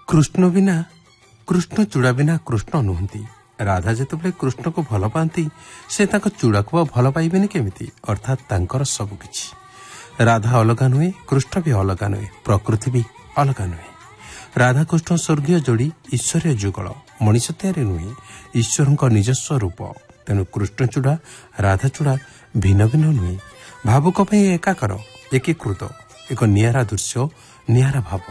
कृष्ण बिना कृष्ण चूड़ा बिना कृष्ण नुहंती। राधा जितेबाला कृष्ण को भल पाती से चूड़ा को भल पाइबेनि केमिति, अर्थात तांकर सबकिछि। राधा अलगा नुहे, कृष्ण भी अलगा नुहे, प्रकृति भी अलगा नुहे। राधा कृष्ण स्वर्गीय जोड़ी, ईश्वरीय जुगल, मनीष तैयारी नुहे, ईश्वर निजस्व रूप। तेणु कृष्ण चूड़ा राधा चूड़ा भिन्न भिन्न नुहे। भावुक एकाकर, एकीकृत, एक नियारा दृश्य, नियारा भाव।